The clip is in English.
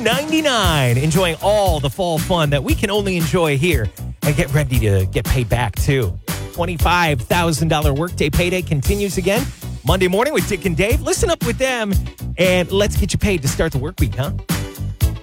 $2.99. Enjoying all the fall fun that we can only enjoy here and get ready to get paid back, too. $25,000 workday payday continues again Monday morning with Dick and Dave. Listen up with them, and let's get you paid to start the work week, huh?